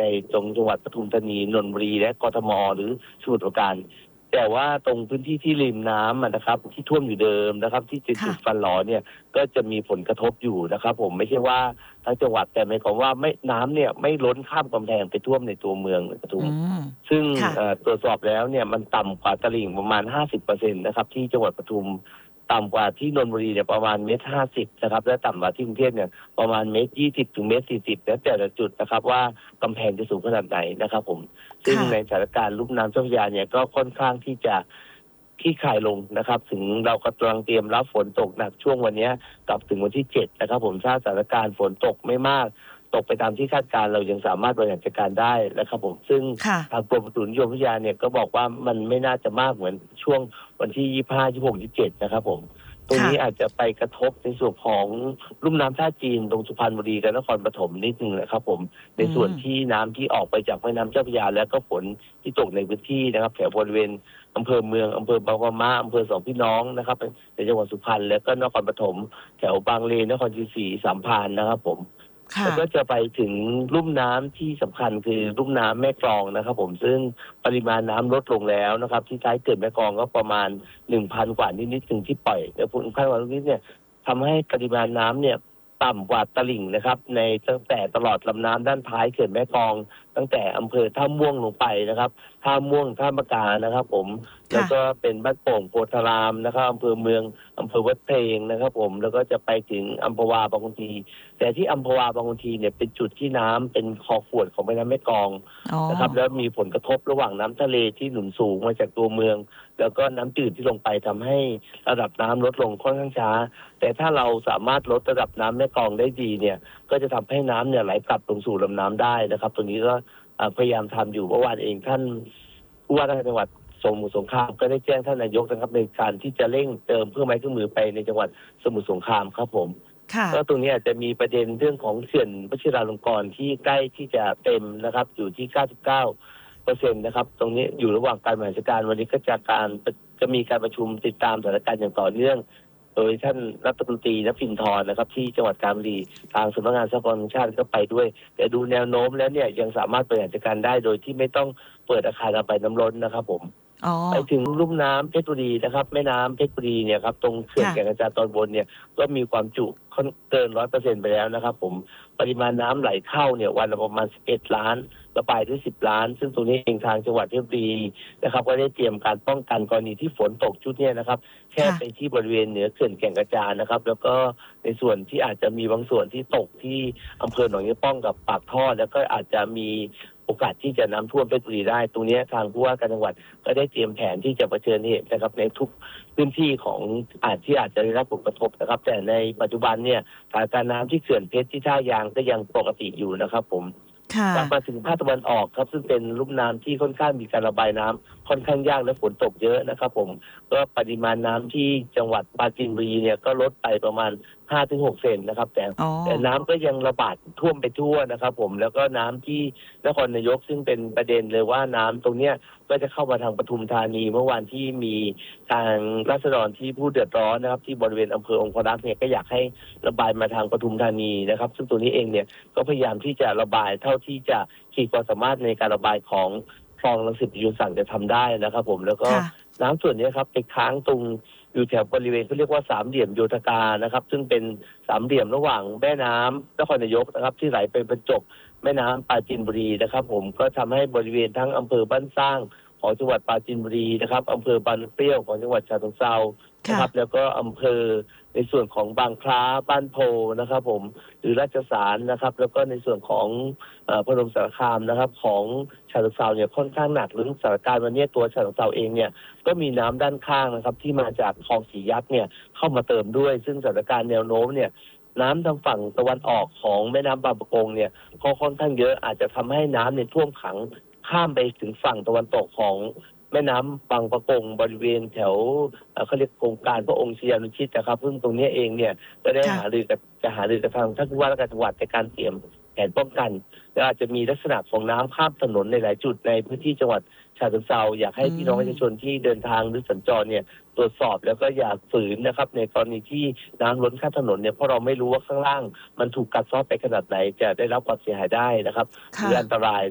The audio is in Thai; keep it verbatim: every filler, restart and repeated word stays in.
ในตรงจังหวัดปทุมธานีนนทบุรีและกทมหรือสมุทรปราการแต่ว่าตรงพื้นที่ที่ริมน้ำนะครับที่ท่วมอยู่เดิมนะครับที่จะจุดฟันหลอเนี่ยก็จะมีผลกระทบอยู่นะครับผมไม่ใช่ว่าทั้งจังหวัดแต่หมายความว่าไม่น้ำเนี่ยไม่ล้นข้ามกำแพงไปท่วมในตัวเมืองปทุมซึ่งตรวจสอบแล้วเนี่ยมันต่ำกว่าตลิ่งประมาณ ห้าสิบเปอร์เซ็นต์ นะครับที่จังหวัดปทุมต่ำกว่าที่นนทบุรีเนี่ยประมาณเมตรห้าสิบนะครับและต่ำกว่าที่กรุงเทพเนี่ยประมาณเมตรยี่สิบถึงเมตรสี่สิบแล้วแต่ละจุดนะครับว่ากำแพงจะสูงขนาดไหนนะครับผมซึ่งในสถานการณ์ลุ่มน้ำเจ้าพระยาเนี่ยก็ค่อนข้างที่จะที่คลายลงนะครับถึงเราก็กำลังเตรียมรับฝนตกหนักช่วงวันนี้กับถึงวันที่เจ็ดนะครับผมถ้าสถานการณ์ฝนตกไม่มากตกไปตามที่คาดการเรายังสามารถบริหารจัดการได้นะครับผมซึ่งทางกรมอุตุนิยมวิทยาเนี่ยก็บอกว่ามันไม่น่าจะมากเหมือนช่วงวันที่ยี่สิบห้า ยี่สิบหก ยี่สิบเจ็ดนะครับผมตรงนี้อาจจะไปกระทบในส่วนของลุ่มน้ำท่าจีนตรงสุพรรณบุรีกับนครปฐมนิดนึงนะครับผมในส่วนที่น้ำที่ออกไปจากแม่น้ำเจ้าพระยาแล้วก็ฝนที่ตกในพื้นที่นะครับแถวบริเวณอำเภอเมืองอำเภอบางปะมาอำเภอสองพี่น้องนะครับในจังหวัดสุพรรณแล้วก็นครปฐมแถวบางเลนนครชัยศรีสามพรานนะครับผมแล้วก็จะไปถึงลุ่มน้ำที่สำคัญคือลุ่มน้ำแม่กลองนะครับผมซึ่งปริมาณน้ำลดลงแล้วนะครับที่ท้ายเขื่อนแม่กลองก็ประมาณ หนึ่งพัน กว่านิดๆถึงที่ปล่อยแต่ผลข้างวันนี้เนี่ยทำให้ปริมาณน้ำเนี่ยต่ำกว่าตลิ่งนะครับในตั้งแต่ตลอดลำน้ำด้านท้ายเขื่อนแม่กลองตั้งแต่อำเภอท่าม่วงลงไปนะครับท่าม่วงท่ามะกานะครับผมแล้วก็เป็นบ้านโป่งโพธารามนะครับอำเภอเมืองอำเภอวัดเพลงนะครับผมแล้วก็จะไปถึงอัมพวาบางขุนทีแต่ที่อัมพวาบางขุนทีเนี่ยเป็นจุดที่น้ำเป็นคอขวดของแม่น้ำแม่กลองนะครับแล้วมีผลกระทบระหว่างน้ำทะเลที่หนุนสูงมาจากตัวเมืองแล้วก็น้ำจืดที่ลงไปทำให้ระดับน้ำลดลงค่อนข้างช้าแต่ถ้าเราสามารถลดระดับน้ำแม่กลองได้ดีเนี่ยก็จะทำให้น้ำเนี่ยไหลกลับลงสู่ลำน้ำได้นะครับตรงนี้ก็พยายามทำอยู่เมื่อวานเองท่านผู้ว่าราชการจังหวัดสมุทรสงครามก็ได้แจ้งท่านนายกนะครับในการที่จะเร่งเติมเครื่องไม้เครื่องมือไปในจังหวัดสมุทรสงครามครับผมก็ตรงนี้อาจจะมีประเด็นเรื่องของเขื่อนวชิราลงกรณ์ที่ใกล้ที่จะเต็มนะครับอยู่ที่ เก้าสิบเก้าเปอร์เซ็นต์ นะครับตรงนี้อยู่ระหว่างการบริหารจัดการวันนี้ก็จะการจะมีการประชุมติดตามสถานการณ์อย่างต่อเนื่องโดยท่านรัฐมนตรีณภินทรนะครับที่จังหวัดกาญจนบุรีทางสำนักงานทรัพยากรธรรมชาติก็ไปด้วยแต่ดูแนวโน้มแล้วเนี่ยยังสามารถบริหารจัดการได้โดยที่ไม่ต้องเปิดอาคารระบายน้ำล้นนะครับผมไปถึงลุ่มน้ำเพชรบุรีนะครับแม่น้ำเพชรบุรีเนี่ยครับตรงเขื่อนแก่งกระจานตอนบนเนี่ยก็มีความจุเกิน ร้อยเปอร์เซ็นต์ ไปแล้วนะครับผมปริมาณน้ำไหลเข้าเนี่ยวันละประมาณสิบเอ็ดล้านระบายด้วยสิบล้านซึ่งตรงนี้เองทางจังหวัดเพชรบุรีนะครับก็ได้เตรียมการป้องกันกรณีที่ฝนตกชุดนี้นะครับแค่ไปที่บริเวณเหนือเขื่อนแก่งกระจานนะครับแล้วก็ในส่วนที่อาจจะมีบางส่วนที่ตกที่อำเภอหนองยี่ป้องกับปากท่อแล้วก็อาจจะมีโอกาสที่จะน้ำท่วมเพชรบุรีได้ตรงนี้ทางผู้ว่าการจังหวัดก็ได้เตรียมแผนที่จะเผชิญเหตุนะครับในทุกพื้นที่ของอาจที่อาจจะได้รับผลกระทบนะครับแต่ในปัจจุบันเนี่ยสถานการณ์น้ำที่เขื่อนเพชรที่ท่ายางก็ยังปกติอยู่นะครับผมกลับมาถึงภาคตะวันออกครับซึ่งเป็นลุ่มน้ำที่ค่อนข้างมีการระบายน้ำค่อนข้างยากและฝนตกเยอะนะครับผมก็ปริมาณน้ำที่จังหวัดปราจีนบุรีเนี่ยก็ลดไปประมาณ ห้าถึงหก เซนนะครับแต่แต่น้ำก็ยังระบาดท่วมไปทั่วนะครับผมแล้วก็น้ำที่นครนายกซึ่งเป็นประเด็นเลยว่าน้ำตรงเนี้ยก็จะเข้ามาทางปทุมธานีเมื่อวานที่มีทางราษฎรที่ผู้เดือดร้อนนะครับที่บริเวณอำเภอองครักษ์เนี่ยก็อยากให้ระบายมาทางปทุมธานีนะครับซึ่งตัวนี้เองเนี่ยก็พยายามที่จะระบายเท่าที่จะขีดความสามารถในการระบายของคลองรังสิตยุสั่งจะทำได้นะครับผมแล้วก็น้ำส่วนนี้ครับไปค้างตรงอยู่แถวบริเวณเขาเรียกว่าสามเหลี่ยมโยธกานะครับซึ่งเป็นสามเหลี่ยมระหว่างแม่น้ำนครนายกนะครับที่ไหลไปบรรจบแม่น้ำปราจีนบุรีนะครับผมก็ทำให้บริเวณทั้งอำเภอบ้านสร้างของจังหวัดปราจีนบุรีนะครับอำเภอบางเปรี้ยวของจังหวัดฉะเชิงเทรานะครับแล้วก็อำเภอในส่วนของบางคล้าบ้านโพนะครับผมหรือราชสารนะครับแล้วก็ในส่วนของพนมสารคามนะครับของฉะเชิงเทราเนี่ยค่อนข้างหนักหรือสถานการณ์วันนี้ตัวฉะเชิงเทราเองเนี่ยก็มีน้ำด้านข้างนะครับที่มาจากคลองสียักษ์เนี่ยเข้ามาเติมด้วยซึ่งสถานการณ์แนวโน้มเนี่ยน้ำทางฝั่งตะวันออกของแม่น้ำบางปะกงเนี่ยก็ค่อนข้างเยอะอาจจะทำให้น้ำเนี่ยท่วมขังข้ามไปถึงฝั่งตะวันตกของแม่น้ำบางปะกงบริเวณแถวเขาเรียกโครงการพระองค์ชยานุชิตนะครับซึ่งตรงนี้เองเนี่ยก็ได้หารือกับจะหารือกับทางท่านผู้ว่าราชการจังหวัดในการเตรียมแผนป้องกันและอาจจะมีลักษณะของน้ำข้ามถนนในหลายจุดในพื้นที่จังหวัดฉะเชิงเทราอยากให้พี่น้องประชาชนที่เดินทางหรือสัญจรเนี่ยตรวจสอบแล้วก็อย่าฝืนนะครับในกรณีที่น้ำล้นข้ามถนนเนี่ยเพราะเราไม่รู้ว่าข้างล่างมันถูกกัดเซาะไปขนาดไหนจะได้รับความเสียหายได้นะครับหรืออันตราย